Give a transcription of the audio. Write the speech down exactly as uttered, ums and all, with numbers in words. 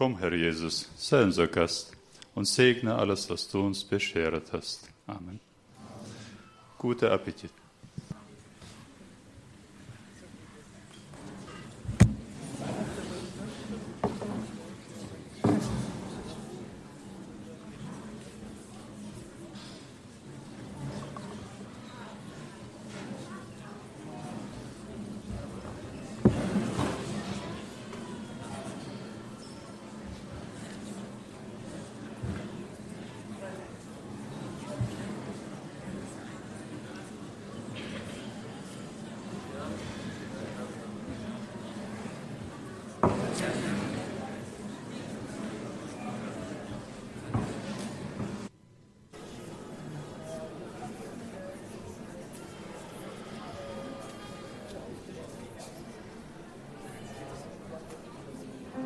Komm, Herr Jesus, sei unser Gast und segne alles, was du uns beschert hast. Amen. Guten Appetit.